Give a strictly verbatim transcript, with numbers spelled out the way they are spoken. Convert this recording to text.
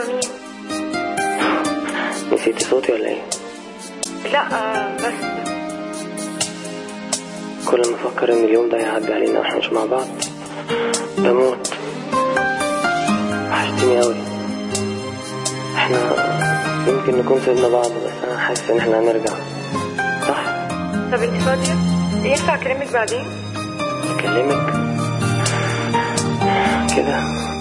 ايوه مين؟ نسيتي صوتي ولا ايه؟ لا آه بس كل ما افكر ان اليوم ده هيعدي علينا واحنا مش مع بعض بموت. وحشتني قوي. احنا يمكن نكون سيبنا بعض بس انا حاسس ان احنا هنرجع. صح؟ طب انت فاضية؟ ينفع اكلمك بعدين؟ اكلمك كده